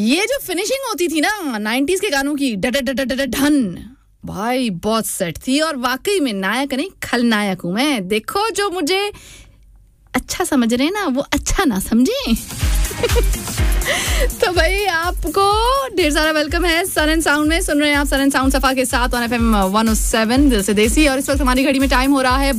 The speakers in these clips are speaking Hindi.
ये जो फिनिशिंग होती थी ना 90s के गानों की ढन भाई बहुत सेट थी और वाकई में नायक नहीं खलनायक हूं मैं। देखो जो मुझे अच्छा समझ रहे हैं ना वो अच्छा ना समझे। तो भाई आपको ढेर सारा वेलकम है सन एंड साउंड में। सुन रहे हैं आप सन एंड साउंड सफा के साथ ऑन FM 107 दिल से देसी। और इस वक्त हमारी घड़ी में टाइम हो रहा है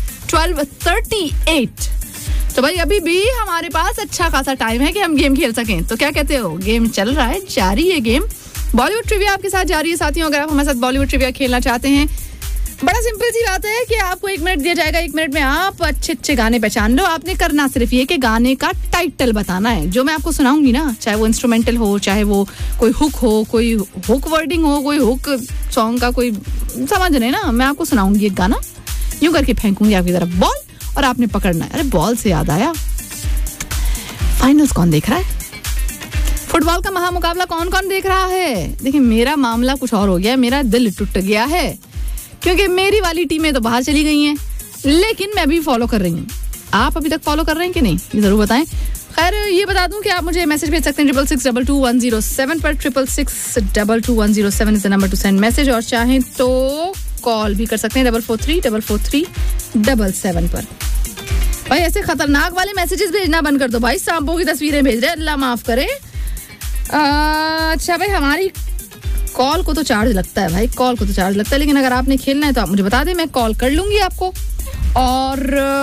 12:38। तो भाई अभी भी हमारे पास अच्छा खासा टाइम है कि हम गेम खेल सकें। तो क्या कहते हो, गेम चल रहा है, जारी है गेम। बॉलीवुड ट्रिविया आपके साथ जारी है साथियों। अगर आप हमारे साथ बॉलीवुड ट्रिविया खेलना चाहते हैं, बड़ा सिंपल सी बात है कि आपको 1 मिनट दिया जाएगा। 1 मिनट में आप अच्छे गाने पहचान लो। आपने करना सिर्फ ये कि गाने का टाइटल बताना है। जो मैं आपको सुनाऊंगी ना, चाहे वो इंस्ट्रूमेंटल हो, चाहे वो कोई हुक हो, कोई हुक वर्डिंग हो, कोई हुक सॉन्ग का कोई, समझ रहे ना, मैं आपको सुनाऊंगी एक गाना, यूं करके फेंकूंगी आपकी तरफ बॉल और आपने पकड़ना है। अरे बॉल से याद आया, फाइनल्स कौन देख रहा है? फुटबॉल का महामुकाबला कौन कौन देख रहा है? देखिए मेरा मामला कुछ और हो गया, मेरा दिल टूट गया है क्योंकि मेरी वाली टीमें तो बाहर चली गई हैं, लेकिन मैं भी फॉलो कर रही हूँ। आप अभी तक फॉलो कर रहे हैं कि नहीं, ये जरूर बताएं। खैर ये बता दूं कि आप मुझे मैसेज भेज सकते हैं 66622107 पर। 66622107 is the number two send message. और चाहें तो कॉल भी कर सकते हैं 44344377 पर। भाई ऐसे खतरनाक वाले मैसेजेस भेजना बंद कर दो भाई। सांपों की तस्वीरें भेज रहे हैं, अल्लाह माफ करे। अच्छा भाई हमारी कॉल को तो चार्ज लगता है भाई, कॉल को तो चार्ज लगता है, लेकिन अगर आपने खेलना है तो आप मुझे बता दें, मैं कॉल कर लूंगी आपको। और